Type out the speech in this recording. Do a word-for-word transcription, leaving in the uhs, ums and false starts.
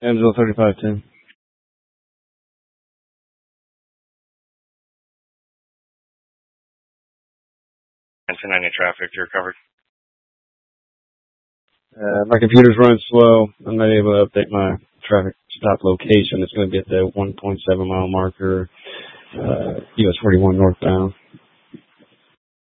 Evansville thirty-five ten. And ten ninety traffic, you're covered. Uh, my computer's running slow. I'm not able to update my traffic stop location. It's going to be at the one point seven mile marker, uh, U S forty-one northbound.